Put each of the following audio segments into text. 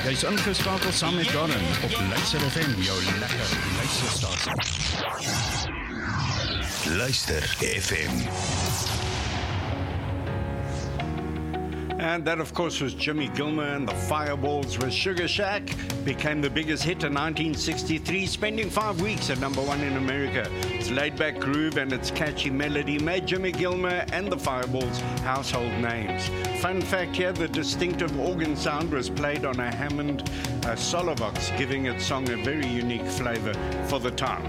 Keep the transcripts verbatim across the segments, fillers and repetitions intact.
Jy's ingeskakel saam met Darren op Luister F M, jou lekker luisterstasie. Luister F M. And that, of course, was Jimmy Gilmer and the Fireballs with Sugar Shack. Became the biggest hit in nineteen sixty-three, spending five weeks at number one in America. Its laid-back groove and its catchy melody made Jimmy Gilmer and the Fireballs household names. Fun fact here, the distinctive organ sound was played on a Hammond uh, Solovox, giving its song a very unique flavor for the time.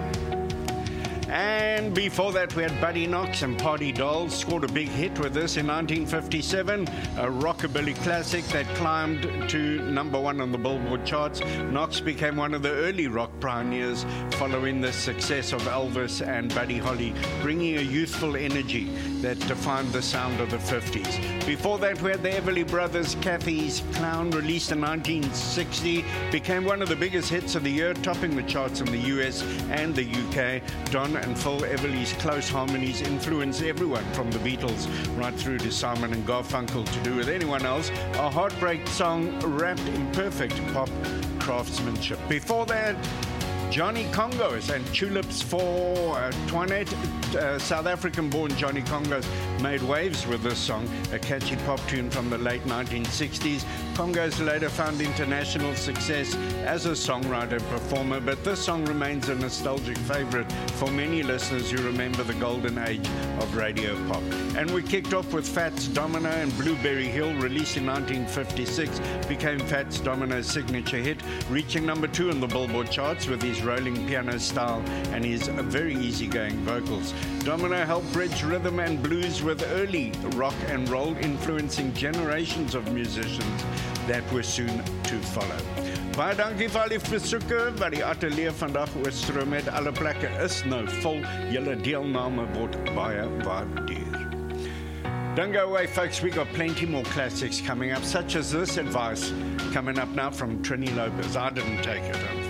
And before that, we had Buddy Knox and Party Dolls, scored a big hit with this in nineteen fifty-seven, a rockabilly classic that climbed to number one on the Billboard charts. Knox became one of the early rock pioneers following the success of Elvis and Buddy Holly, bringing a youthful energy that defined the sound of the fifties. Before that, we had the Everly Brothers, Kathy's Clown, released in nineteen sixty, became one of the biggest hits of the year, topping the charts in the U S and the U K. Don and Phil Everly's close harmonies influenced everyone from the Beatles right through to Simon and Garfunkel to Do With Anyone Else, a heartbreak song wrapped in perfect pop craftsmanship. Before that, Johnny Congos and Tulips for uh, Twanet. Uh, South African-born Johnny Congos made waves with this song, a catchy pop tune from the late nineteen sixties. Congos later found international success as a songwriter and performer, but this song remains a nostalgic favorite for many listeners who remember the golden age of radio pop. And we kicked off with Fats Domino and Blueberry Hill, released in nineteen fifty-six, became Fats Domino's signature hit, reaching number two on the Billboard charts with his rolling piano style and his very easygoing vocals. Domino helped bridge rhythm and blues with early rock and roll, influencing generations of musicians that were soon to follow. Baie dankie vir al die versoeke wat die ateljee vandag oorstroom het. Alle plekke is nou vol. Julle deelname word baie waardeer. Don't go away, folks. We got plenty more classics coming up, such as this advice coming up now from Trini Lopez. I didn't take it,